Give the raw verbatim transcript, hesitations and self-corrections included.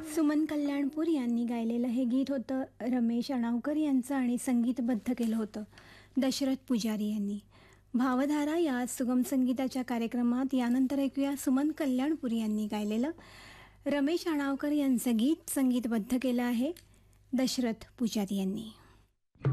सुमन कल्याणपूर यांनी गायलेलं हे गीत होतं रमेश अणावकर यांचं आणि संगीतबद्ध केलं होतं दशरथ पुजारी यांनी. भावधारा या सुगम संगीताच्या कार्यक्रमात यानंतर ऐकूया सुमन कल्याणपूर यांनी गायलेलं रमेश अणावकर यांचं गीत संगीतबद्ध केलं आहे दशरथ पुजारी यांनी.